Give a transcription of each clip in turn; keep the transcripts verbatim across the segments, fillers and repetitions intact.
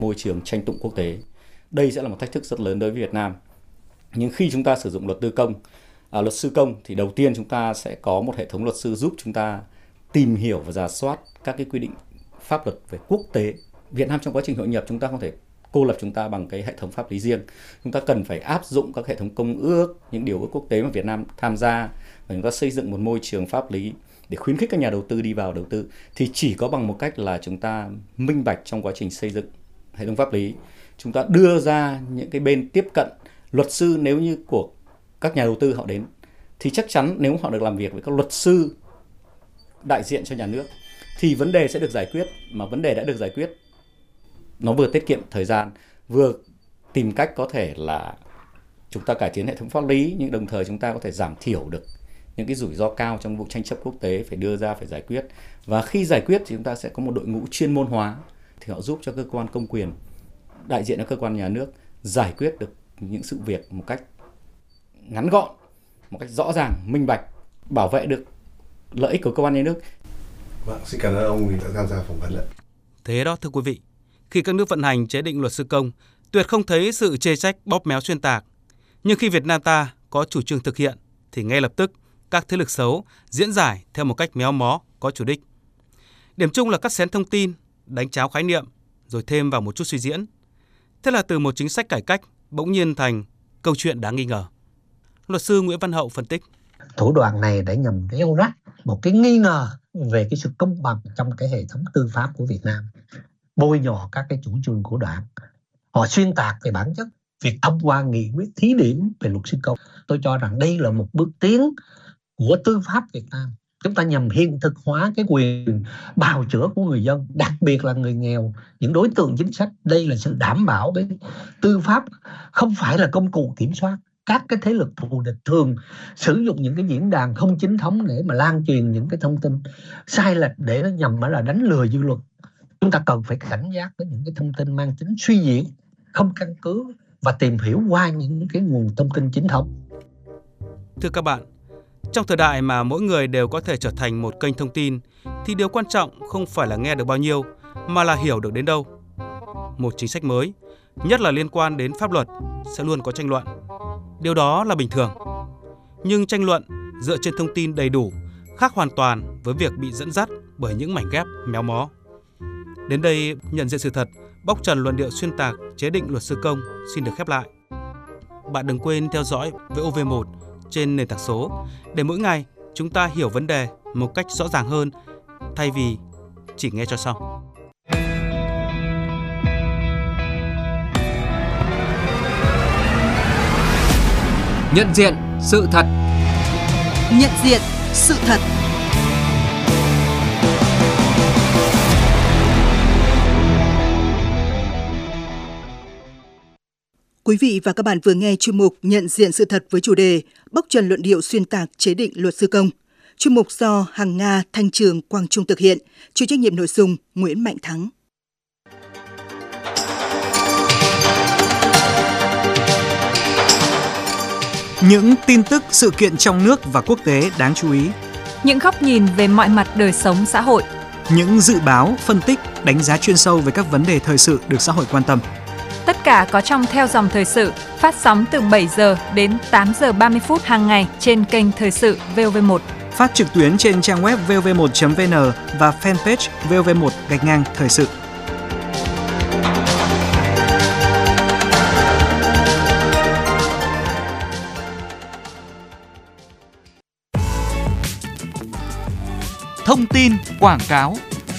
môi trường tranh tụng quốc tế. Đây sẽ là một thách thức rất lớn đối với Việt Nam. Nhưng khi chúng ta sử dụng luật tư công, à, luật sư công thì đầu tiên chúng ta sẽ có một hệ thống luật sư giúp chúng ta tìm hiểu và rà soát các cái quy định pháp luật về quốc tế. Việt Nam trong quá trình hội nhập chúng ta không thể cô lập chúng ta bằng cái hệ thống pháp lý riêng. Chúng ta cần phải áp dụng các hệ thống công ước, những điều ước quốc tế mà Việt Nam tham gia, và chúng ta xây dựng một môi trường pháp lý để khuyến khích các nhà đầu tư đi vào đầu tư. Thì chỉ có bằng một cách là chúng ta minh bạch trong quá trình xây dựng hệ thống pháp lý. Chúng ta đưa ra những cái bên tiếp cận luật sư, nếu như của các nhà đầu tư họ đến thì chắc chắn nếu họ được làm việc với các luật sư đại diện cho nhà nước thì vấn đề sẽ được giải quyết, mà vấn đề đã được giải quyết nó vừa tiết kiệm thời gian, vừa tìm cách có thể là chúng ta cải tiến hệ thống pháp lý, nhưng đồng thời chúng ta có thể giảm thiểu được những cái rủi ro cao trong vụ tranh chấp quốc tế phải đưa ra, phải giải quyết. Và khi giải quyết thì chúng ta sẽ có một đội ngũ chuyên môn hóa, thì họ giúp cho cơ quan công quyền đại diện cho cơ quan nhà nước giải quyết được những sự việc một cách ngắn gọn, một cách rõ ràng, minh bạch, bảo vệ được lợi ích của cơ quan nhà nước. Vâng, xin cảm ơn ông vì đã tham gia phỏng vấn ạ. Thế đó thưa quý vị, khi các nước vận hành chế định luật sư công, tuyệt không thấy sự chê trách bóp méo xuyên tạc. Nhưng khi Việt Nam ta có chủ trương thực hiện, thì ngay lập tức các thế lực xấu diễn giải theo một cách méo mó, có chủ đích. Điểm chung là cắt xén thông tin, đánh tráo khái niệm, rồi thêm vào một chút suy diễn. Thế là từ một chính sách cải cách bỗng nhiên thành câu chuyện đáng nghi ngờ. Luật sư Nguyễn Văn Hậu phân tích. Thủ đoạn này để nhằm gieo rắc một cái nghi ngờ về cái sự công bằng trong cái hệ thống tư pháp của Việt Nam, bôi nhọ các cái chủ trương của Đảng. Họ xuyên tạc về bản chất việc thông qua nghị quyết thí điểm về luật sư công. Tôi cho rằng đây là một bước tiến của tư pháp Việt Nam. Chúng ta nhằm hiện thực hóa cái quyền bào chữa của người dân, đặc biệt là người nghèo, những đối tượng chính sách. Đây là sự đảm bảo cái tư pháp không phải là công cụ kiểm soát. Các cái thế lực thù địch thường sử dụng những cái diễn đàn không chính thống để mà lan truyền những cái thông tin sai lệch để nó nhằm là đánh lừa dư luận. Chúng ta cần phải cảnh giác với những cái thông tin mang tính suy diễn, không căn cứ và tìm hiểu qua những cái nguồn thông tin chính thống. Thưa các bạn, trong thời đại mà mỗi người đều có thể trở thành một kênh thông tin, thì điều quan trọng không phải là nghe được bao nhiêu, mà là hiểu được đến đâu. Một chính sách mới, nhất là liên quan đến pháp luật, sẽ luôn có tranh luận. Điều đó là bình thường. Nhưng tranh luận dựa trên thông tin đầy đủ khác hoàn toàn với việc bị dẫn dắt bởi những mảnh ghép méo mó. Đến đây, nhận diện sự thật, bóc trần luận điệu xuyên tạc chế định luật sư công xin được khép lại. Bạn đừng quên theo dõi vê o vê một trên nền tảng số để mỗi ngày chúng ta hiểu vấn đề một cách rõ ràng hơn thay vì chỉ nghe cho xong. Nhận diện sự thật. Nhận diện sự thật. Quý vị và các bạn vừa nghe chuyên mục Nhận diện sự thật với chủ đề bóc trần luận điệu xuyên tạc chế định luật sư công. Chuyên mục do Hằng Nga, Thanh Trường, Quang Trung thực hiện. Chịu trách nhiệm nội dung Nguyễn Mạnh Thắng. Những tin tức, sự kiện trong nước và quốc tế đáng chú ý. Những góc nhìn về mọi mặt đời sống xã hội. Những dự báo, phân tích, đánh giá chuyên sâu về các vấn đề thời sự được xã hội quan tâm. Tất cả có trong Theo dòng thời sự, phát sóng từ bảy giờ đến tám giờ ba mươi phút hàng ngày trên kênh Thời sự vê o vê một. Phát trực tuyến trên trang web vê o vê một chấm vê en và fanpage vê o vê một gạch ngang thời sự. Thông tin quảng cáo.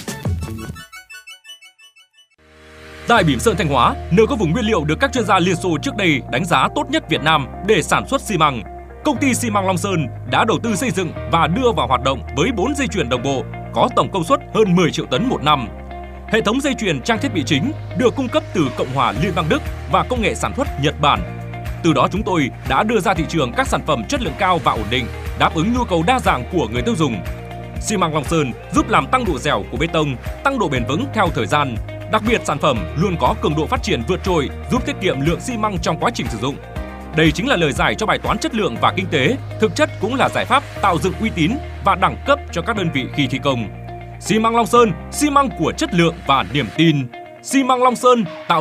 Tại Bỉm Sơn Thanh Hóa, nơi có vùng nguyên liệu được các chuyên gia Liên Xô trước đây đánh giá tốt nhất Việt Nam để sản xuất xi măng, công ty xi măng Long Sơn đã đầu tư xây dựng và đưa vào hoạt động với bốn dây chuyền đồng bộ có tổng công suất hơn mười triệu tấn một năm. Hệ thống dây chuyền trang thiết bị chính được cung cấp từ Cộng hòa Liên bang Đức và công nghệ sản xuất Nhật Bản. Từ đó chúng tôi đã đưa ra thị trường các sản phẩm chất lượng cao và ổn định, đáp ứng nhu cầu đa dạng của người tiêu dùng. Xi măng Long Sơn giúp làm tăng độ dẻo của bê tông, tăng độ bền vững theo thời gian. Đặc biệt sản phẩm luôn có cường độ phát triển vượt trội, giúp tiết kiệm lượng xi măng trong quá trình sử dụng. Đây chính là lời giải cho bài toán chất lượng và kinh tế, thực chất cũng là giải pháp tạo dựng uy tín và đẳng cấp cho các đơn vị khi thi công. Xi măng Long Sơn, xi măng của chất lượng và niềm tin. Xi măng Long Sơn tạo